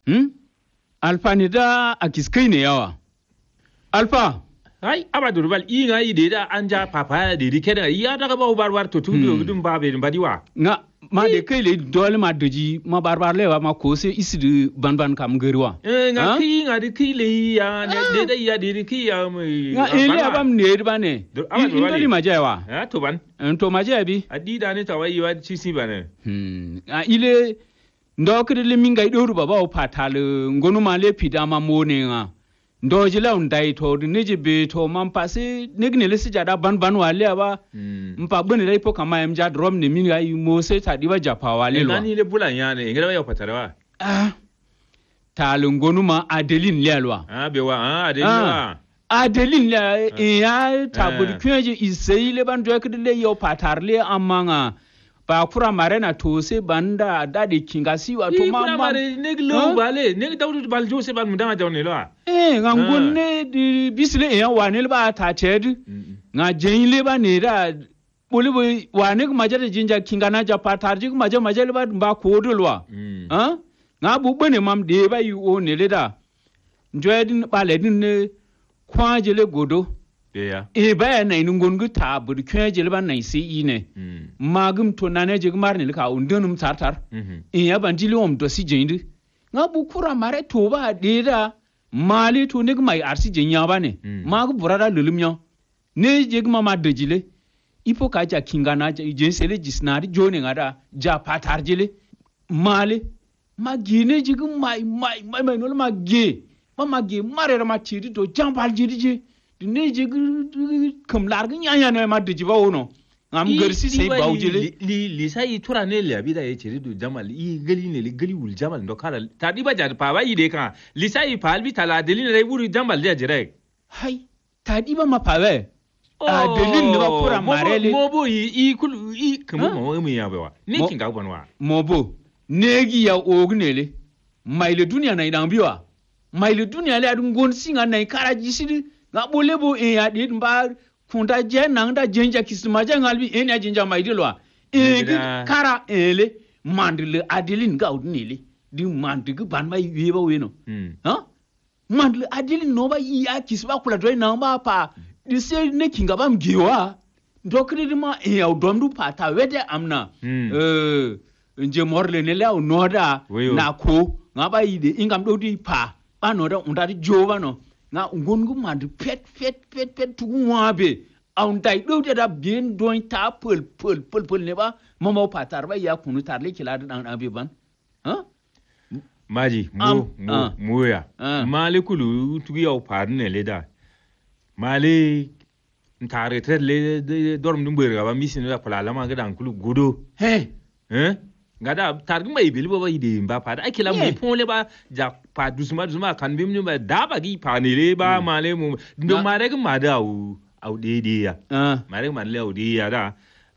Alfa ne da a kiskai ne yawa. Alfa. Ai, abadu bal inga ide da anja papa de rikeda ya daga ba barbar to tudu dum ba be badiwa. Nga ma de kai le dole ma doji ma barbar lewa ma ko se isi ban kam gariwa. Nga ki nga de ki le ya de da ya de ki ya mai. Nga ele abam ne ba ne. Indoli ma jewa. Ha to ban. To ma jebi. Adida ne tawayi wa ci ba ne. Ile ndokre le minga doru baba o patale ngonu ma le pidama mone nga. Ndoji la undai to neje be to man passe negne le sijada ban wale aba mpa bone dai po kama emja drum ne min ayi mo se ta diba japa wale lo nani le bulan ya ne ngara ya patarawa talungonu ma Adeline lelwa bewa Adeline la ya tabudi kweje isei le ban do kede yo patarle amanga ba kura mare na to se banda dade kingasi wa to mama mare neglo bale neg dawdu bal jose ban mudama jawne lo ngangonne di bisle ya wane ba ta ched nga jenle ba ne da bolibo wane kuma jada jinja kingana ja patarji kuma maje ba ko dolwa nga bubone mam de ba yu o ne le da njoedin bale din ne kwajele godo ba na inungon gu ta bur kwajele ba na si ine magum to nane je gmar ne ka undunum tartar ya bandili om do si jendi nga bukura mare to ba de da mali to nig mai arsi jenya bane magu burada lulumyo ne jegma ma dejile ipo ka ja kingana je sele jisnari jone ngada ja patarjile mali magine jigum mai no magge mare ma chiri to jambal jirije ne jig kam larga nyanya no ma dejiba wono ngam gersi sai bawjile li sai tura ne le abida ye chiri do jamal I gali ne gali wul jamal ndo kala ta diba jar pa ba ide kan li sai pa albi tala delin re buru jamal le jire hai ta diba ma pa we delin ne ba pura marele mobo I kul I kamo mo ya bewa ni kinga bonwa mobo negi ya ognele maile dunia na idambiwa maile dunia le adun gon singa na ikara jisidi nga bolebo ya dit mba kunda je nangda jenja kisma je ngalbi enya jenja maidilwa kara ele mandile Adeline gaudnili di mandigu ban mai yeba weno mandile Adeline no ba ya kisba kula doy na ba pa di se ne kinga bam giwa ndokri ma ya domdu pata wede amna nje morle ne law noda na ko ngaba yide ingam do di pa ba noda undari joba no nga ngongu madu pet tugu wabe aundai do da bien doin ta pul ne ba mama patar ba ya kunu tarle kila dan abi ban maji mo ya male kulu tugu yaw par ne leda male ntare tre le dorm dum beura ba misine la pala lama ga dan kulu godo ngada targi mai bil baba ide ba pa da akila mai pon le ba ja pa dusuma kan bim ni ba da ba gi pa ne le ba male mu ndo mare ga ma da au de ya mare ma le au de ya da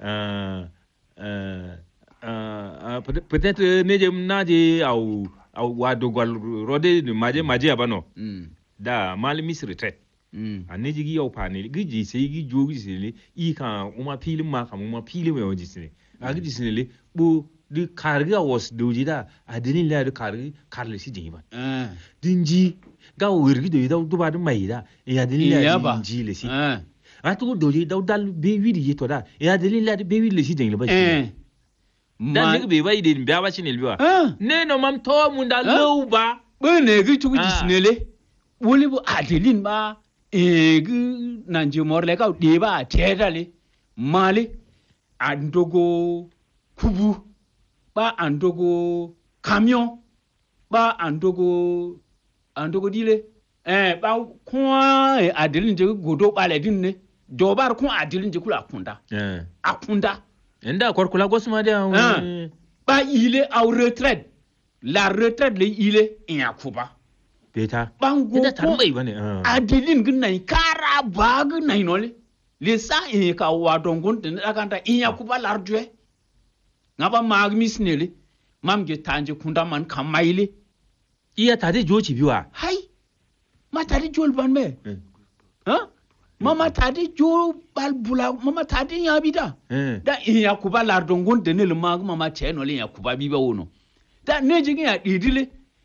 peut-être ne je na je au wa do gol rode maje ba no da male misri tret ne ji gi au pa ne gi ji sai gi jogi sele I kan uma filin ma kan uma filin mai waji sele a gi sele bu di karga was dojida Adeline la di karle si jiba dinji ga wirgi do ba do maida Adeline la dinji le si atu doji dal be wiri yeto da Adeline la be wiri le si jingle ba dan ne be ba ide be ba chinel biwa ne no mam to mun da low ba ne gi tu jisnele woli bu Adeline ba gi nanje morle ka de ba tedale mali andogo kubu ba andogo camion ba andogo dile ba kwa Adeline je godo bale din ne do bar kun Adeline je kula akunda enda korkula gosma dia ba ile au retraite la retraite le ile yakuba beta bango enda tarbai bane Adeline gun nai kara bag nai nole le sa ka wa dongon den akanta yakuba lardue ngaba magmis nele mamge tanje kunda man kamaile iya tade jochi biwa hai ma tade jol ban me mama tade jo bal bula mama tade ya bida da yakuba lardon gon denel mag mama cheno le yakuba biba wono da ne jigi ya didile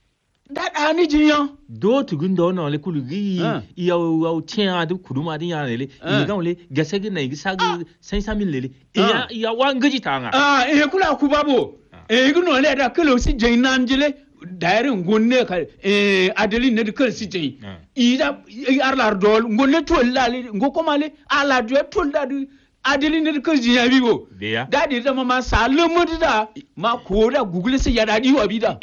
da ni jiyan do tugun do no le kulu gi ya tian du kudu ma din ya le ga le gase gi na gi sa gi 500,000 le ya wan gaji tanga kula ku babo gu no le da kulu si jin nan jile dairin gonne ka Adeline ne de kul si jin ida arlar dol gonne to lali ngokoma le ala do to lali Adeline ne kul jin ya bibo da di da mama salumu da ma ko da google sai ya dadi wa bida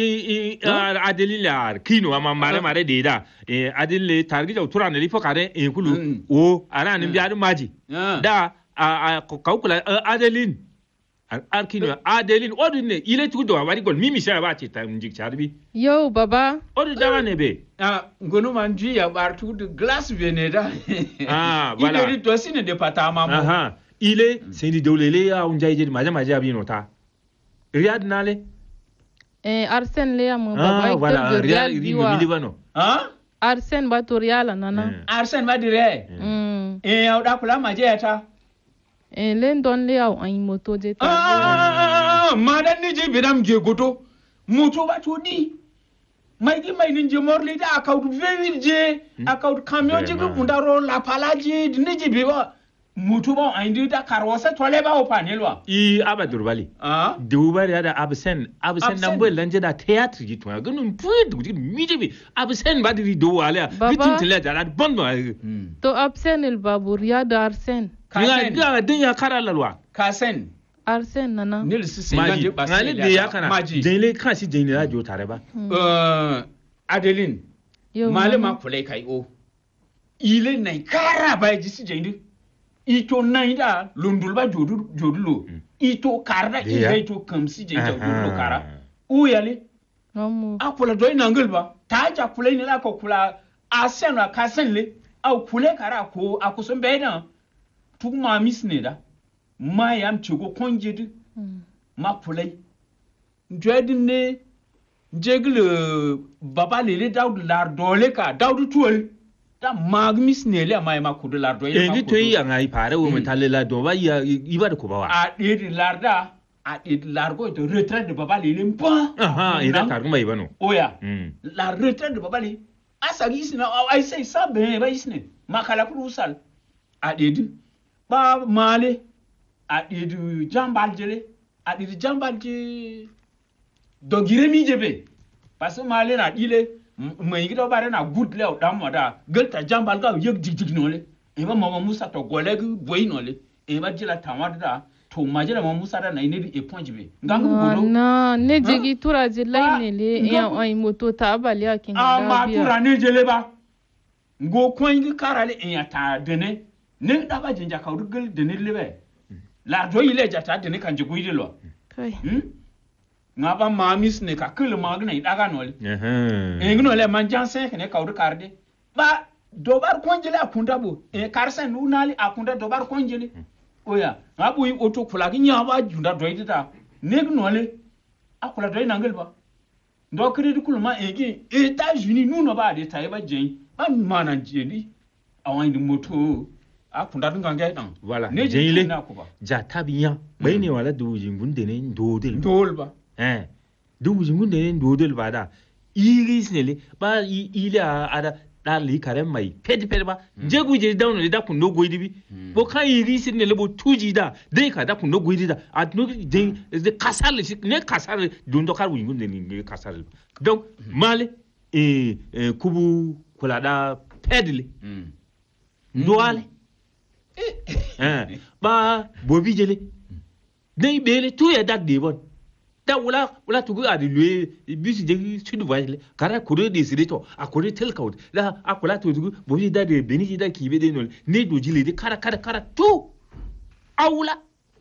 Adeline la kino ma mare de da Adeline targi ja utura ne lifo kare kulu o ara ne biya maji da ka kula Adeline arkino Adeline odine ile tudo wari gol mimi sha ba ce ta njik charbi yo baba odu dawa ne be ngonu manji ya bar tudo glass veneda voilà ile to sine de patama mo ile c'est di dolele ya unjaije maja abi nota Riyad nale Arsène le am baba voilà Riyad ri mi libano Arsène ba to Riyal nana Arsène ba dire au da kula maje ta len don le au an moto je ta madan ni je bidam je goto moto ba to di mai nin je morli da account very je account camion je ko ndaro la palaji ni je be ba moto ba an di da karwasa tole ba o panelwa abadur bali de ubari ada absen nan boy lanje da theatre ji to ganun puid mi je be absen ba di do wala bitin tele da bon ba to absen el babur ya da Arsène ga din ya kara lalwa kasen Arsène nana nil si nganje ba sai da ya kana jinle kan si jinle da jo tare ba Adeline malama kulai kai o ile nai kara ba ji si jinle ito naida lundulba jodulo ito karda ito kamsi je jodulo kara uyale akula doy nangulba taja kula ni la ko kula asena kasenle au kule kara ko akusun beda tugma misneda ma yam chigo konjedu ma kulai jedine jegle baba lele dawd lar dole ka dawd tuol da magmis ne le mai ma kudu lardo ni to yi an ai fare wo metalle la do ba ya iba da ko ba wa a de larda a de largo de retraite de baba le mpa ida tar mai bano oya la retraite de baba le asagi sina ai sai sabe ba isne makala ku usal a de ba male a de jambal jele a de jambal je dogire mi jebe parce que male na ile mai gida bare na good lew dan moda gelta jambal ga yeg jig nole e ba mama Musa to golegu boy nole e ba jila tamada to majira mama Musa da na ne e point be ngangu godo na ne jigi tura jilai ne le ya ai moto ta bali akin da ma tura ne jele ba ngo kwangi karale e ya ta dene ne da ba jinja ka rugel dene lebe la do ile jata dene kan jigu idelo kai ngaba mamis ne ka kul magna idaga nole ngno le manjan sen ne ka ur karde ba dobar konjele akunda bo karsen unali akunda dobar konjele oya ngabu yi oto kula gi nyaba junda doidita ngno le akula doy nangel ba ndo kredi kulma egi États-Unis nuno ba de taiba jen ba mana jeli awan di moto akunda ngange dan voilà jeli ja tabiyan bayne wala du jingunde ne ndodel ba du jingunde ne ndodel ba da iris ne le ba ila ada dali kare mai pedi ba jegu je down da kun no goidi bi bo kan iris ne le bo tuji da dai ka da kun no goidi da a no de kasal ne kasal dun do kar jingunde ne kasal donc male kubu kula da pedle ndoale ba bobi jele dai bele tu ya dak de bon da wala tugu adi lue bisi je sud voyage kara kore de sireto akore tel kaut da akula tugu bobi da de beniji da kibe de nol ne do jile de kara tu awula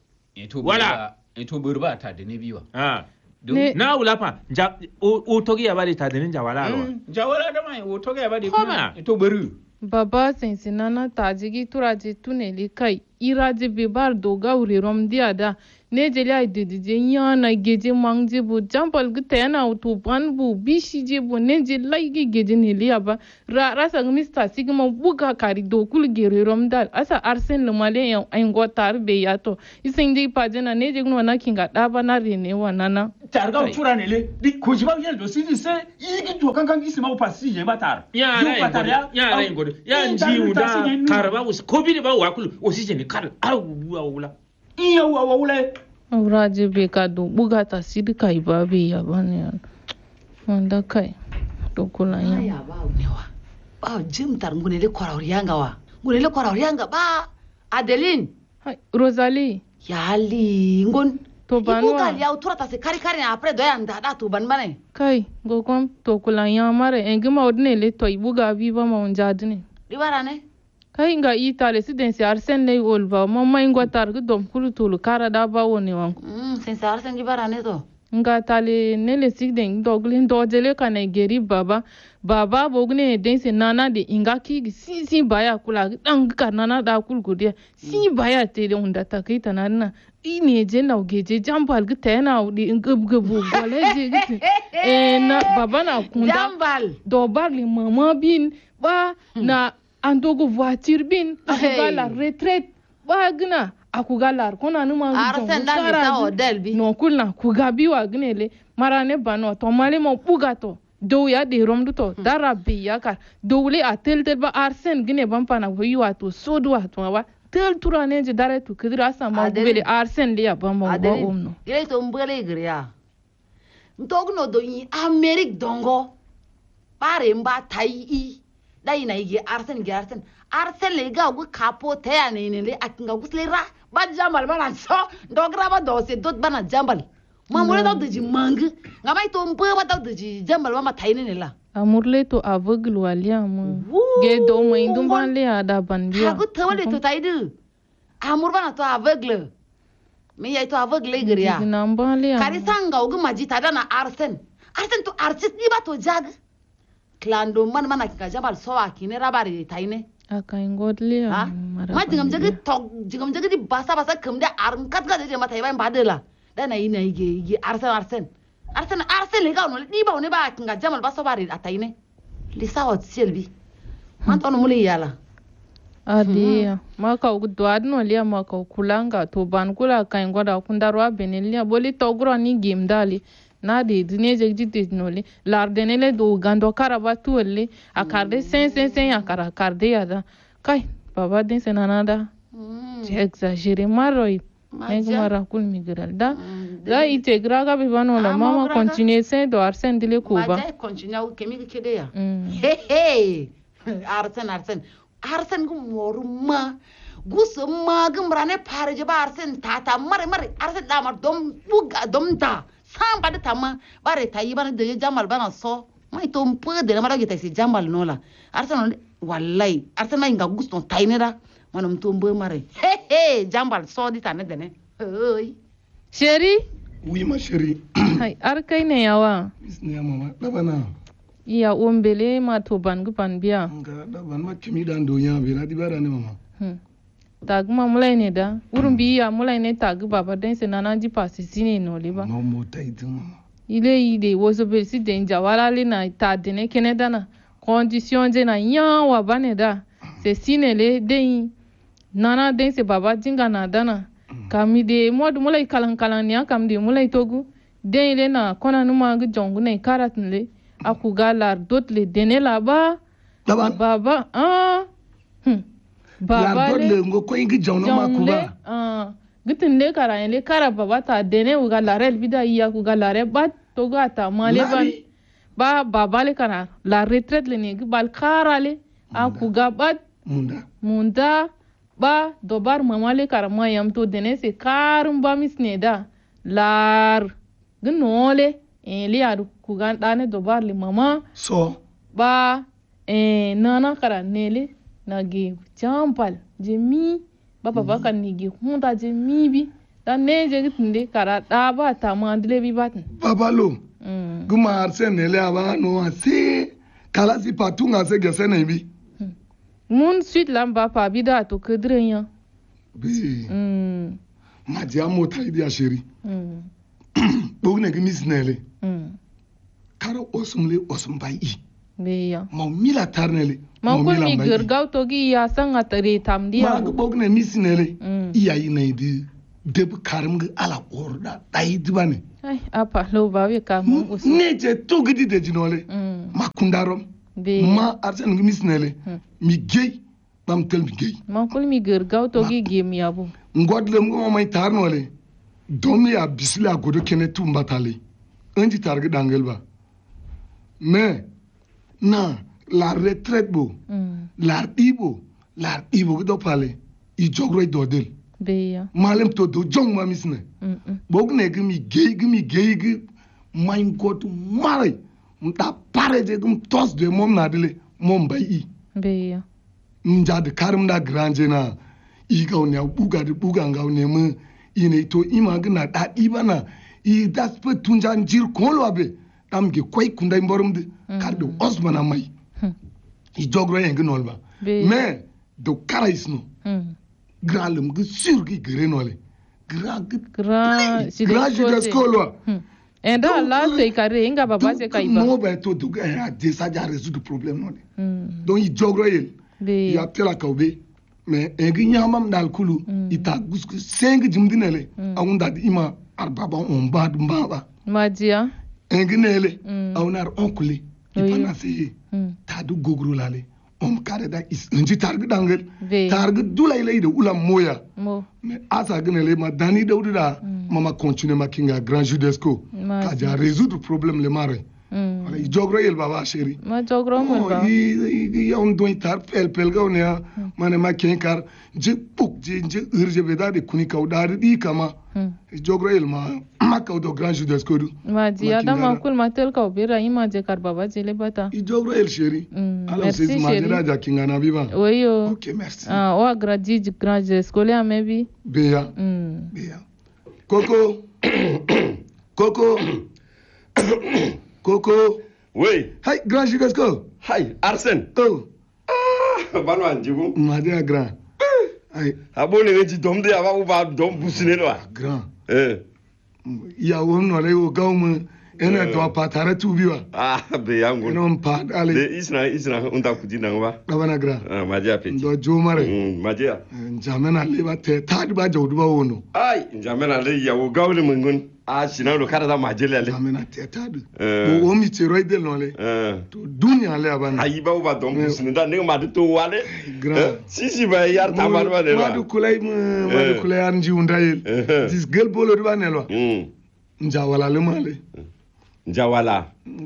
eto burba ta de ne biwa na wula fa o togi ya bari ta de ne jawala jawala da mai o togi ya bari eto buru baba sensinana tajigi turaji tuneli kai iraji bibar doga uri romdia da ne jeli ay de yana geje mangje bu jampal gutena to ban bu bishi je bu ne je laigi geje ne liaba rasa mista sigma buga kari do kul gere romdal asa arsen le male yan ay ngotar be yato isindi pajena ne je no na kinga daba na rene wanana targa tura ne le di ko jiba yel do sidi se yigi to kankan isma pasi je batar ya rai ngodo ya nji uda karba us ko bi ba wakul osije ne kar awula iya wawule Auraje be ka do buga ta sidi kai ba be ya bane wanda kai to kula ya ba newa ba jim tar ngune le kwaraurianga wa ngune le kwaraurianga ba Adeline Rosalie yali ngon to banwa ibuga ya utura ta se kari après do ya ndada to ban mane kai go kom to kula ya mare engima odne le to ibuga viva ma onjadne libara ne kai nga ita residence arsen ne olva mama ingwa tar gu dom kulu tulu kara da ba woni wan sense arsen libara ne to nga tale ne le sigden doglin dojele kana geri baba bogne dense nana de inga ki si baya kula dan ka nana da kul gudia si baya te de unda ta kai tanana ini je na geje jambal gu tena di ngub gole je na baba na kunda jambal do barli mama bin ba na andogo voiture bin akuga la retraite ba gna akuga la kona numa arsen da ni ta hotel bi no kulna kuga bi wa gnele marane bano to male mo pugato do ya de romdu to darabi ya ka dowle a tel ba arsen gne bampana hoyi wato sodu wato wa tel turane je dare tu kidira sama gele arsen le ya bambo go omno ile to mbele gria ntogno do yi amerique dongo pare mba tai dai na igi arsen le ga gu kapo te ya ne le akinga guslera ba jambal bana so ndogra ba do se dot bana jambal mamure do de mang ngamai to mpo ba do de jambal ba matai ne la amurle to aveugle walia mo ge do mo indum ban le ada ban biya ha gu tawale to taidu amur bana to aveugle me ya to aveugle gria kari sanga ugu majita dana arsen to artist ni ba to jag klando man ka jambal so akine rabari taine akai ngodle ma jingam jagi di basa kamde arm kat de ma tai ban badela dana ina ige arsen le ga no di ba ne ba kinga jamal ba so bari ataine lisa wat selbi man to no muli yala adia maka ugdwad no lia maka kulanga to ban kula kai ngoda kundarwa benelia boli to gro ni gimdali na de dine jegdi noli lardenele do gando karaba tuelle akarde sen akara karde yada kai baba din senanada exagere maroi mara kul migral da ite graga bibano la mama continue sen do arsen dile kuba ma continue kemi kede ya he arsen gu moruma gusuma gumrane parje ba arsen tata mare arsen da mar dom buga dom ta samba de tama bare tayi bana de jamal bana so mai to mpu de na mara gita si jamal nola arsenal wallahi arsenal inga gusto tainera manum to mbu mare he jamal so di tane dene oi chérie oui ma chérie hay arkay ne yawa ne mama dabana iya ombele ma to bangu pan biya nga daban ma kimi dan do nya be la di bara ne mama tagma mulai ne da wurin biya mulai ne tag baba den se nana ji pasi sine no liba no mo taitu ile ide woso be si denja wala le na ta de ne keneda na condition je na yan wa bane da se sine le den nana den se baba jinga na dana kami de mod mulai kalan ya kam de mulai togu den le na kona numa gu jongu ne karat le aku galar dot le dene la ba baba baba le ngo ko ingi jawno makuba gitin le kara le kara baba ta dene uga larel bida iya ku galare ba to gata male ba baba le kana la retraite le ne bal kara le aku gabat munda ba dobar mama le kara mayam to dene se karum ba misneda lar gnole le adu ku gan dane dobar le mama so ba nana kara nele nagi jampal jemi baba baka nigi hunta jemi bi dan ne je gitinde kara da ba ta mandile bi batin baba lo guma arsen ne le aba no ase kala si patunga se gese ne bi mun suite lamba pa bi da to kedrenya bi madia mota idi asheri bogne gi misnele karo osumle osumbai beya ma mila tarnele ma kul mi gergaw to gi ya sanga tare tamdiya ma bogne misnele iya ina di deb karim ga ala orda dai dibane ai apa lo ba we ka mo usu ne je to gidi de jinole ma kundarom ma arsen gi misnele mi gey bam tel mi gey ma kul mi gergaw to gi gem yabu ngodle mo may tarnole domi ya bisla godo kene tumba tale anji targa dangel ba mais na la retraite bo la ibo do pale I jogro do del beya malem to do jong ma misne bogne gmi gey main got mare mta pare de gum tos de mom na dele mom bay beya nja de karim da granje na I ga ne buga nga ne mu ine to imagina da ibana I daspe tunja njir kolo abe tam ge koy kunda mborum de kardo osmana mai I jogro yeng nolba mais do karaisno gralum ge sur ge grenole grand judesco enda la te kare inga baba se kaiba no ba to do ga de sa ja résoudre problème non donc I jogro yel ya tela kawbe mais engi nyamam dal kulu ita gusku 5 jimdinele awunda di ima arbaba on bad mbaba madia engi nele awunar onkuli ipana se tadu gogru lale kare da is nji targu dangel targu dulay lay de ulam moya mais asa gnele ma dani dawdu da mama continue makinga grand judesco ka ja résoudre problème le mare wala I jogro yel baba chéri ma jogro mo ba I on doy tar pel ga ne mane ma kenkar je puk je urge beda de kuni kawda di kama I jogro yel ma kawdo grand judesco du ma dia da ma kul matel ka obira ima je kar baba je le bata I jogro yel chéri alors c'est ma dira ja kinga na biba oyo OK merci o agradi grand judesco le maybe beya Coco oui hey grand judesco hay Arsène banwa njigu madia grand ay abone ngi domde aba uba dom busine lo grand ya wonno le o gawmu ena do patare tubiwa be yango non pa ale de isna unda kudina ngwa dabana grand madia pe do jomare madia jamena le ba te tadi ba jawdu ba wono ay jamena le ya o gawle mungun sina lo kada majele le jamena te tadi o mi tiro de no le to dunya le abana ayi ba uba dom busine da ne ma to wale grand si ba yar tabar ba le ma du kulay anji undayel dis gel bolo do ba ne lo njawala le male njawala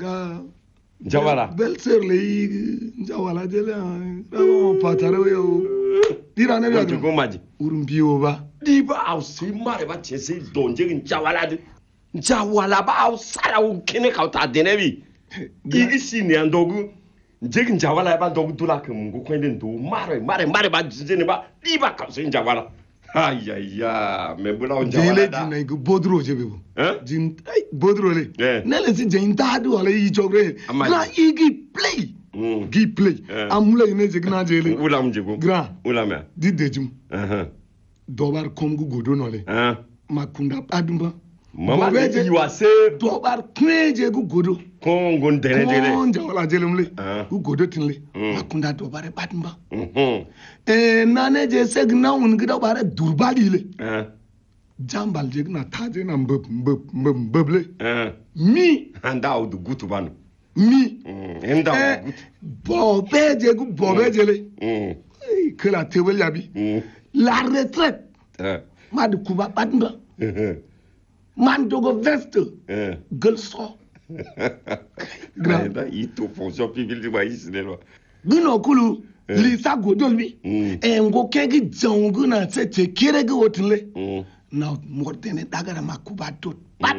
bel ser le njawala de la o patare yo dira ne biago ko maji urumbi o ba di ba au si mare ba chese donje njawala ba au sara u kene ka ta denebi igi sini andogu njegi njawala ba dogu dula ke mungu kwende ndo mare ba jene ba di ba ka se njawala ya me bula on jawala da dile dinay bodro jebebo jin ay bodro le nele si jin tadu wala yi jogre na igi play amula ine jigna jele ulam jigo grand ulam di dejum dobar komgu godo nole makunda adumba mama be yi wase dobar kneje gu godo kongo ndene jele konja wala jelemle gu godo tinle makunda dobar badumba nane je segna un gida bare durbali le jambal jegna taje na mbeble mi anda o du gutu banu mi enda o gutu bobe jele que la tewel yabi la retraite ma de kuba badumba man dogo veste gel so granda ito fonction publique di ba isile lo gino kulu li sa godol bi ngo kegi jongu na se te kere ge wotle na mordene dagara makuba dot pat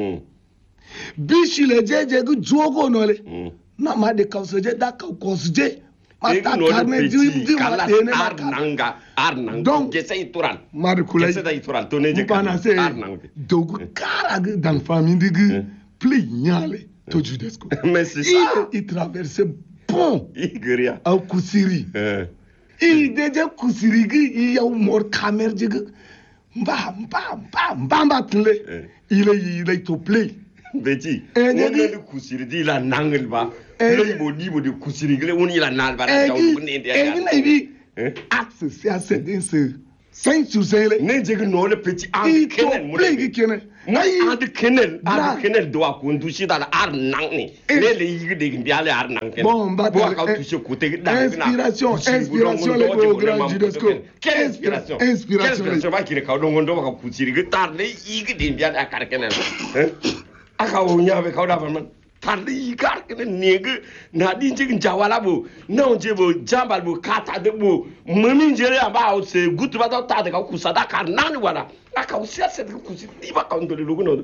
bishi le jeje gu jogo no le na ma de kausoje da kausje ma ta karne di ma dene arnanga donc je say turan ma de kulay je say turan to ne je arnanga dogu kara dan famille digi pli nyale to judesco mais c'est ça il traverse pont Igeria au kusiri il deje kusiri gi yaw mor kamer jig Mbamba tle. Il est to play. Beti. On ne kusiri di la nangel ba. Le bodi bodi kusiri gele on ila nal ba da on ne dia. Axe c'est à ce 5 sur 5 ne je no le petit en kenen play gi kenen. Ngai ad kenen do akon du shi da ar nang ni. Le le yi de ndia le ar nang ken. Bon ba ka tu shi côté da. Inspiration le grand Judesco. Inspiration ba ki ka do ngondo ka kusiri gi tar le yi de ndia da kar kenen. Aka o nya be ka da man. Tarli kar kenen nege na din jigin jawala bo na onje bo jambal bo kata de bo mami jere aba o se gutu ba ta de ka kusada kar nani wala aka o sia se ku kusi diba ka ndo le lugo no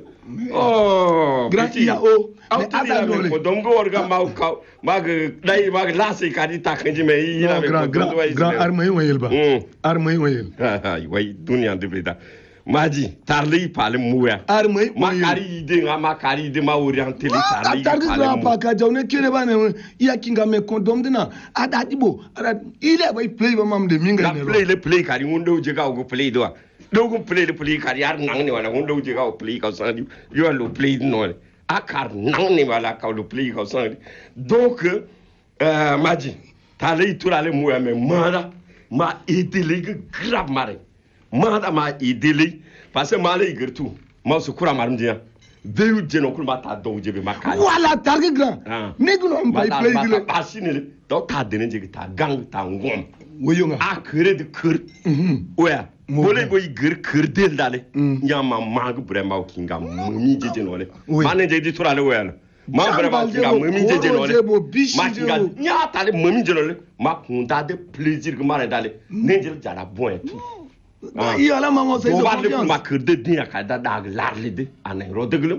oh grati ya o ne ada no le ko dongo orga mag dai mag lase ka di ta kanji me yi na me ko grand armay wayel ba armay wayel ay way dunia de bleda Maji, tarli pale muya. Armay, makari ide ma orienté li tarli. Tarli pa ka jawne kene ba ne ya kinga me kondom dina. Adati bo, ile bay play ba mam de minga ne. Play kari ngundo je ka go play do. Do go play kari ar nang ni wala ngundo je ka play ka sandi. Yo lo play no. Akar nang ni wala ka lo play ka sandi. Donc Maji, tarli turale muya me mara ma idele grave mare. Ma idili parce que ma lay gertu ma su kura marmdia veyu jeno kul ma ta do jebe makali wala targi grand negno am bay play dile pasine do ta dene jege ta gang ta ngom woyonga a kere de keur oya bolay boy keur del dale nyama mag brema o kinga mumi jeje nole mané je di turale oya ma brema kinga mumi jeje nole ma kinga nya tale mumi jeje nole ma kunda de plaisir que ma dale nenjel jara bon et tout il y a la maman c'est ça ma kurde dia ka da larlide anen rodeglum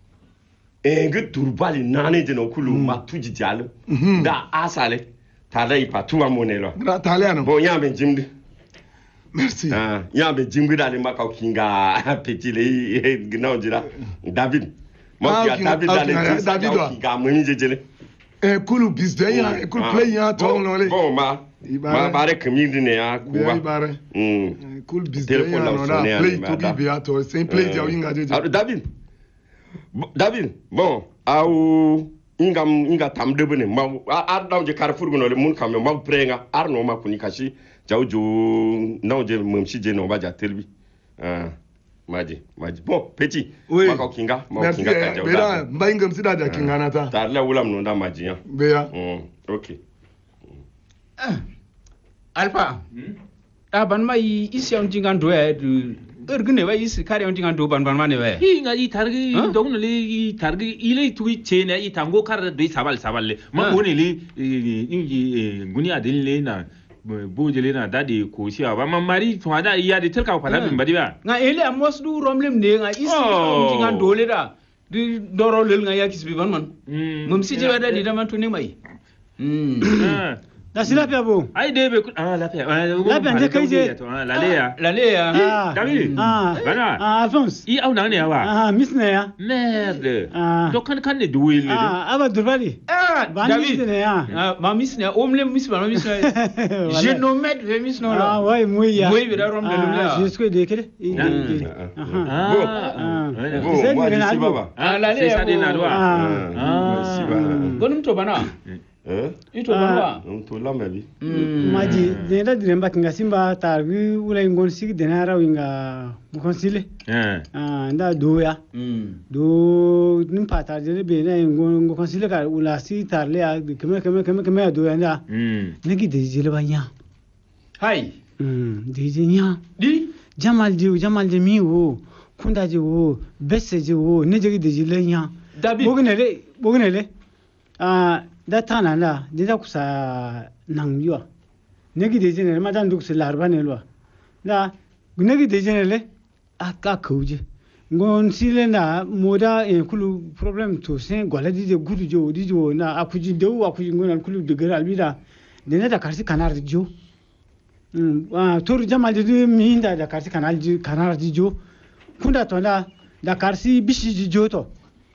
e ngi turbali nane je no kulu ma tuji jalo da asale talai patu amonelo taliano bon yambe jimdi merci yambe jimdi dale maka kinga petit le gnaw jira David mo ya David dale kinga moni jejele kulu bisde ya kulu play ya to no le bon ma bare kemidi ne ya kuwa bare cool business no na play to be beato sem play dia inga jeje David bon au inga tam de bene ma ar daw je Carrefour no le mun kam ma prenga ar no ma kuni kashi jawjo no je mum si je no ba ja telbi maji bon petit ma ko kinga ka jawda bera mbaingam sida da kinga nata tar la wulam no da maji ya beya okay Alpha ban mai isi on jingan do ergne wa isi kare on jingan do ban mane wa hinga i targi dong le i targi ile tu chene i tango kar de sabal le ma boni le nguni adin le na bojele na dadi ko shi ba ma mari to ada iya de terka fala bin badi ba nga ele amos du romlem ne nga isi on jingan do le da di doro le nga yakis bi ban man mum si je wa dadi da man to ne mai da sila pia bo ai debe lafiya ne kai je laleya David bana Alphonse I au na ne wa miss ne ya merde to kan ne duwe le aba durbali David ne ya ma miss ne omle miss ba miss je no met ve miss no la ouais moi ya moi be da rom de lumla je suis de kele bon moi je suis baba laleya ça de na doa gonum to bana ito bana to lambe bi maji de da diremba kinga simba tarbi ula ngon sig de na rawinga mu konsile nda do ya do nim pata de be na ngon konsile ka ula si tarle ya keme do ya nda ngi de jile banya hai de jinya di jamal de mi wo kunda je wo besse je wo ne je de jile nya David bognele da tana la da kusa nan yuwa negi de jene ma dan duk se larba ne lo da negi de jene le aka kauje ngon sile na moda kulu problem to sen gola di de gudu jo na akuji de wa akuji ngon kulu de gara albida de na da karsi kanar jo toru jamal de mi da karsi kanar jo kunda to da karsi bishi jo to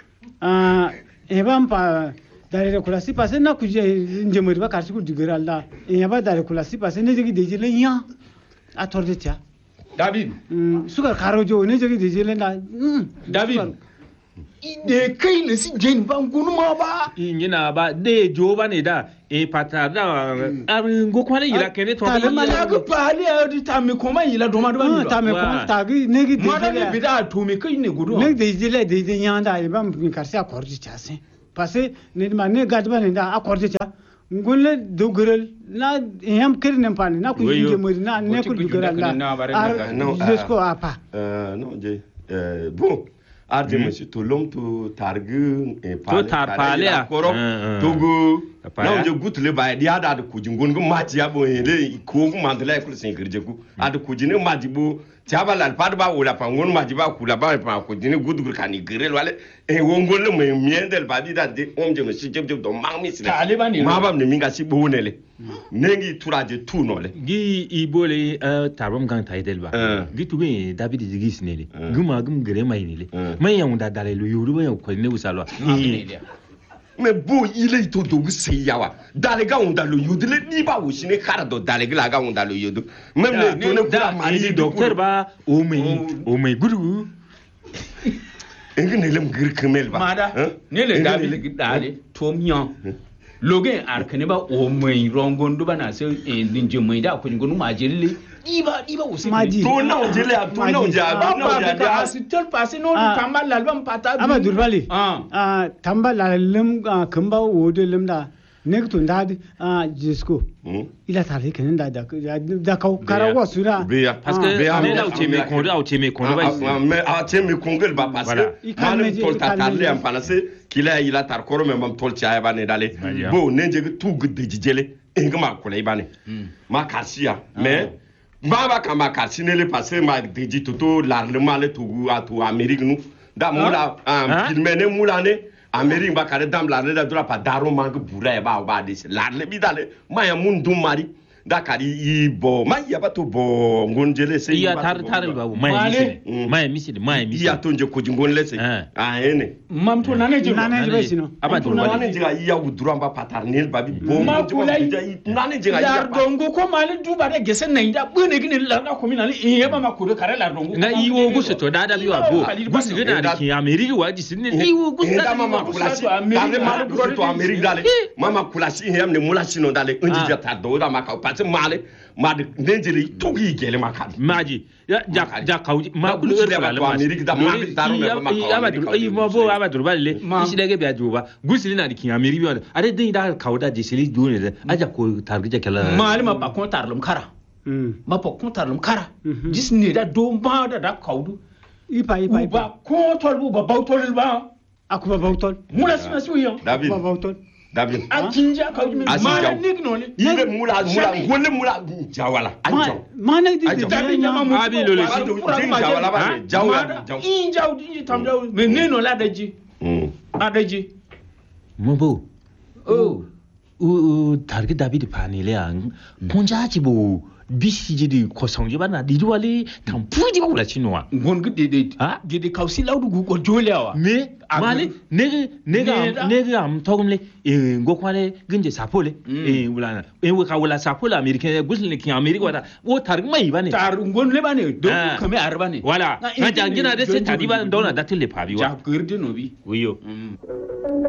ebam pa dare kula si passe na kuje njemori ba karsi ku digera la e ba dare kula si passe ne jigi deje le ya atorde tia David suka karojo ne jigi de jele na David de kai ne si jen ban gunu ma ba ingina ba de jo ba ne da pata da arin go kwane yila kene to ta ma na ga pali a di ta mi koma yila do ma do ba ta me ko ta gi ne gi de ma da bi da to mi kai ne gudu ne de jele de nyanda e bam mi karsi accordi chase parce ne ma ne gadba ne da accordi cha ngulle dogral na yam kir ne pani na ku jinje mo na ne ku dogral na jusqu'au apa non je bon arde monsieur to lom to targu e to tar pale a koro togo na je gutle ba dia da ku jingon go mati ya bo hele ko ku mandela ku sen kirje ku ad ku jine mati bo tiaba la pad ba wala pa ngon mati ba ku la ba pa ku jine gudur kan ni grel wale e wongol me miendel ba di da de je monsieur je do mangmi sile ma ba ne minga si bo nele nengi turaje tu nole gi ibole tabam kan taidel ba gi tugi David gi snele guma gum gre mai nele mai yan da dale lu yuru ba ko ne usalo mais bon il est tout donc c'est yawa dale ga on da lu yudu le ni ba wo shine kara do dale ga ga on da lu yudu même le to ne kula mari docteur ba o mai guru engi ne lem gir kemel ba mada ne le David gi dale to miyan logen arkane ba o mai rongon du bana sai dinje mai da ku ngonu majelle iba usi to na on jele to na on ja da asitel passé non tamba l'album pata aba durbali tamba lalum kamba wode limda nek to ndad jisko ila tare kenan da kau karawa sura parce que ne la uche me kondo ba mais a te me kongel ba parce que man tol ta tarle am panase kila ila tar koro me mam tol cha ba ne dale bo ne je tu gudde jijele ngama ko lay bane ma kasia mais baba kama kasinele passé ma deji toto larlement le togu atu Amérique nous da mula filmene mula ne Amérique ba kare dam la da dura pa daro mang bura ba de la le bidale maya mundu mari da kari i bo maya ba to bo ngonjele se ya tar ba maya misili ya to nje ko jingon lese ene mam to nane je ba sino aba to nane je ya udura ba paternel ba bi bo nane je ya dongo ko mali duba da gese nan da bune gini la na communal e yaba ma ko kare la dongo na iwo gusu to da bi wa bo gusu gina da ki America wa ji sinne iwo gusu da mama kulasi dale ma gusu to America dale mama kulasi he amne mulasi no dale unji ja ta do da maka pa male ma de nenjeli togi gele makadi maji ja kauji ma kulu le ba to America da ma daro me ba maka ai mo bo aba durbale isi dege biya juba gusili na dikin America biya are din da kauda je sili dune da aja ko targije kala malima ba kon tarlum kara ma pa kon tarlum kara jisni da do ba da kaudu ipa ba ko tol bu ba bautol ba akuba bautol mula siyo David bautol David akinja kaudu me ma nigno ne ile mula golle mula jawala mana di David nyama mu abi lole jawala ba jawala injawdi tamda me neno la daji adaji mobo target David panile an ponjaji bo bisiji di kosonje bana diduale tan puji ba wala chinwa ngon gede kausi laudu gu jolewa me mali nega am togumle ngo kwale ginje sapole wala we ka wala sapole americain gusle ki america wala wo tar mai bane tar ngon le bane do kame arbane wala na jangina de se tadiba ndona datile pabi wa ja gurde no bi wiyo